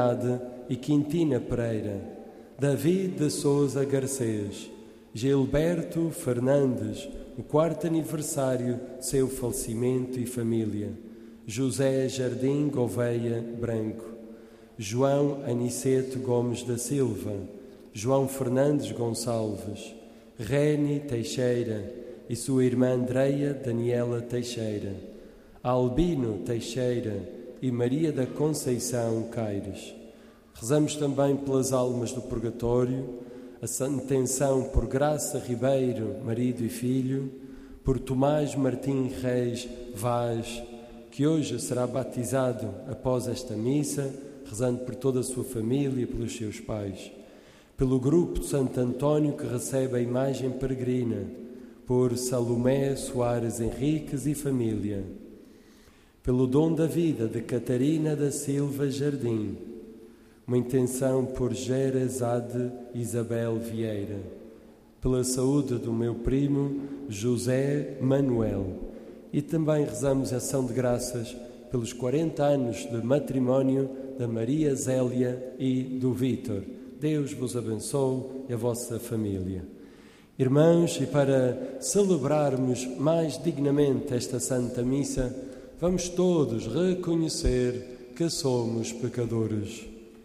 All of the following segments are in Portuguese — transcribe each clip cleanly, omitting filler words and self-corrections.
e Quintina Pereira, David de Sousa Garcês, Gilberto Fernandes, o 4º aniversário de seu falecimento e família, José Jardim Gouveia Branco, João Aniceto Gomes da Silva, João Fernandes Gonçalves, Reni Teixeira e sua irmã Andreia Daniela Teixeira, Albino Teixeira e Maria da Conceição Caires. Rezamos também pelas almas do purgatório, a intenção por Graça Ribeiro, marido e filho, por Tomás Martim Reis Vaz, que hoje será batizado após esta missa, rezando por toda a sua família e pelos seus pais. Pelo grupo de Santo António que recebe a imagem peregrina, por Salomé Soares Henriques e família. Pelo dom da vida de Catarina da Silva Jardim, uma intenção por Gerazade Isabel Vieira, pela saúde do meu primo José Manuel, e também rezamos ação de graças pelos 40 anos de matrimónio da Maria Zélia e do Vítor. Deus vos abençoe e a vossa família. Irmãos, e para celebrarmos mais dignamente esta Santa Missa, vamos todos reconhecer que somos pecadores.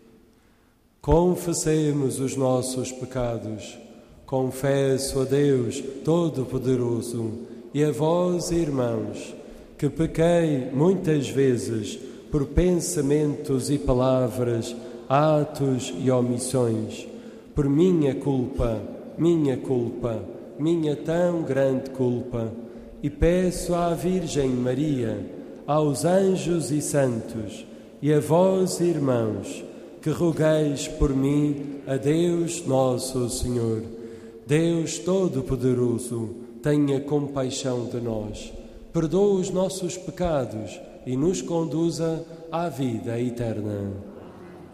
Confessemos os nossos pecados. Confesso a Deus Todo-Poderoso e a vós, irmãos, que pequei muitas vezes por pensamentos e palavras, atos e omissões, por minha culpa, minha tão grande culpa, e peço à Virgem Maria, aos anjos e santos, e a vós, irmãos, que rogueis por mim a Deus nosso Senhor. Deus Todo-Poderoso, tenha compaixão de nós, perdoa os nossos pecados e nos conduza à vida eterna.